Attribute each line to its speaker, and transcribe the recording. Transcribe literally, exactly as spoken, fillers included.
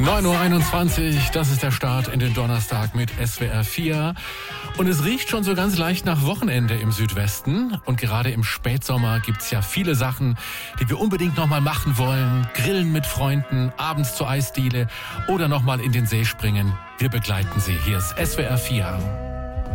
Speaker 1: neun Uhr einundzwanzig, das ist der Start in den Donnerstag mit S W R vier. Und es riecht schon so ganz leicht nach Wochenende im Südwesten. Und gerade im Spätsommer gibt's ja viele Sachen, die wir unbedingt nochmal machen wollen. Grillen mit Freunden, abends zur Eisdiele oder nochmal in den See springen. Wir begleiten Sie. Hier ist S W R vier.